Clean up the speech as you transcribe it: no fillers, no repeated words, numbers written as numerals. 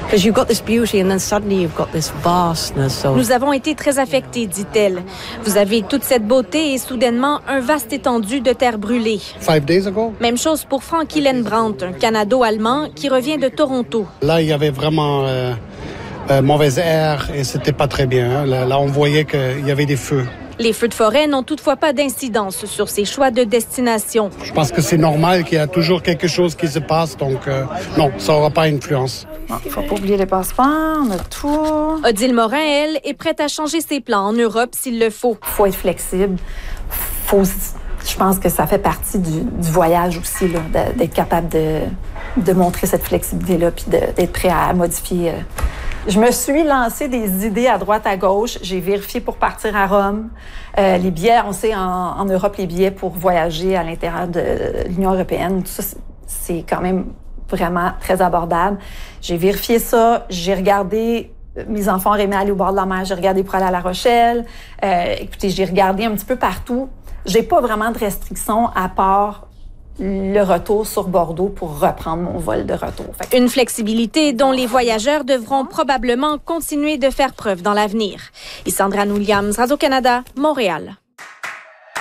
Because you've got this beauty and then suddenly you've got this vastness. Nous avons été très affectés, dit-elle. Vous avez toute cette beauté et soudainement un vaste étendue de terre brûlée. 5 days ago. Même chose pour Frankie Lenbrandt, un Canado-Allemand qui revient de Toronto. Là, il y avait vraiment mauvais air et c'était pas très bien. Là, on voyait qu'il y avait des feux. Les feux de forêt n'ont toutefois pas d'incidence sur ses choix de destination. Je pense que c'est normal qu'il y a toujours quelque chose qui se passe, donc non, ça n'aura pas d'influence. Il ne faut pas oublier les passeports, on a tout. Odile Morin, elle, est prête à changer ses plans en Europe s'il le faut. Il faut être flexible. Je pense que ça fait partie du voyage aussi, là, d'être capable de montrer cette flexibilité-là puis d'être prêt à modifier. Je me suis lancé des idées à droite, à gauche. J'ai vérifié pour partir à Rome. Les billets, on sait, en Europe, les billets pour voyager à l'intérieur de l'Union européenne, tout ça, c'est quand même vraiment très abordable. J'ai vérifié ça. J'ai regardé. Mes enfants aimé aller au bord de la mer. J'ai regardé pour aller à La Rochelle. Écoutez, j'ai regardé un petit peu partout. J'ai pas vraiment de restrictions à part le retour sur Bordeaux pour reprendre mon vol de retour. Une flexibilité dont les voyageurs devront probablement continuer de faire preuve dans l'avenir. Et Sandra Williams, Radio-Canada, Montréal.